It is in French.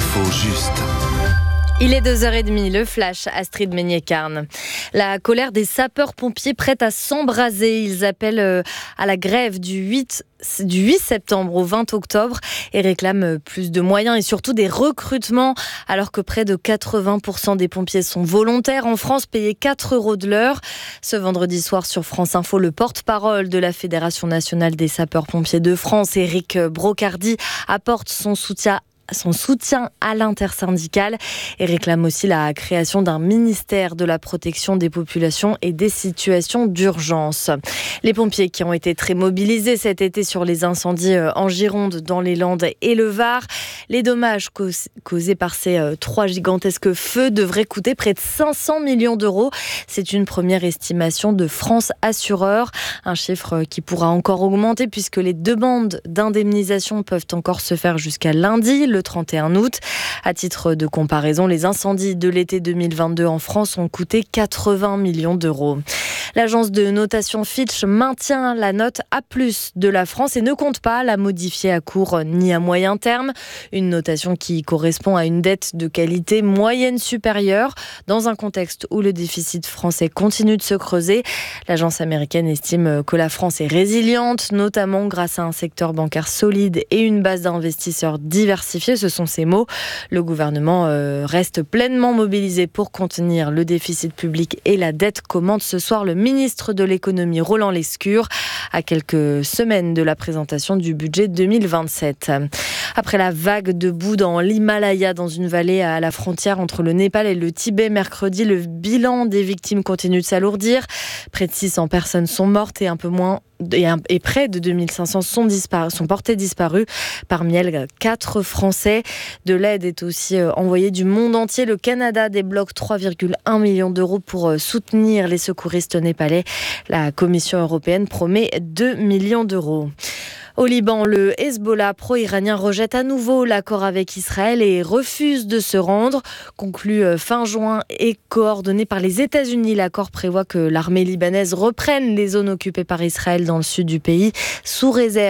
L'info juste. Il est 2h30, le flash, Astrid Meignet-Carne. La colère des sapeurs-pompiers prête à s'embraser. Ils appellent à la grève du 8 septembre au 20 octobre et réclament plus de moyens et surtout des recrutements. Alors que près de 80% des pompiers sont volontaires en France, payés 4 € de l'heure. Ce vendredi soir sur France Info, le porte-parole de la Fédération nationale des sapeurs-pompiers de France, Éric Brocardi, apporte son soutien à l'intersyndicale et réclame aussi la création d'un ministère de la protection des populations et des situations d'urgence. Les pompiers qui ont été très mobilisés cet été sur les incendies en Gironde, dans les Landes et le Var. Les dommages causés par ces 3 gigantesques feux devraient coûter près de 500 millions d'euros. C'est une première estimation de France Assureurs, un chiffre qui pourra encore augmenter puisque les demandes d'indemnisation peuvent encore se faire jusqu'à lundi, le 31 août. À titre de comparaison, les incendies de l'été 2022 en France ont coûté 80 millions d'euros. L'agence de notation Fitch maintient la note A+ de la France et ne compte pas la modifier à court ni à moyen terme. Une notation qui correspond à une dette de qualité moyenne supérieure dans un contexte où le déficit français continue de se creuser. L'agence américaine estime que la France est résiliente, notamment grâce à un secteur bancaire solide et une base d'investisseurs diversifiée. Ce sont ces mots. Le gouvernement reste pleinement mobilisé pour contenir le déficit public et la dette, commente ce soir le ministre de l'économie Roland Lescure à quelques semaines de la présentation du budget 2027. Après la vague de boue dans l'Himalaya, dans une vallée à la frontière entre le Népal et le Tibet, mercredi, le bilan des victimes continue de s'alourdir. Près de 600 personnes sont mortes et près de 2500 sont portés disparus. Parmi elles, 4 Français. De l'aide est aussi envoyée du monde entier. Le Canada débloque 3,1 millions d'euros pour soutenir les secouristes népalais. La Commission européenne promet 2 millions d'euros. Au Liban, le Hezbollah pro-iranien rejette à nouveau l'accord avec Israël et refuse de se rendre. Conclu fin juin et coordonné par les États-Unis, l'accord prévoit que l'armée libanaise reprenne les zones occupées par Israël dans le sud du pays, sous réserve